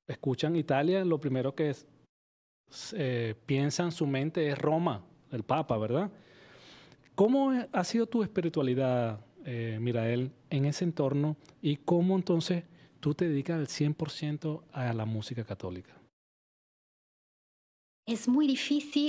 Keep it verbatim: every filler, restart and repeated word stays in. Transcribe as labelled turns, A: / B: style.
A: escuchan Italia, lo primero que es, eh, piensan su mente es Roma, el Papa, ¿verdad? ¿Cómo e- ha sido tu espiritualidad, eh, Mirael, en ese entorno y cómo entonces tú te dedicas al cien por ciento a la música católica?
B: Es muy difícil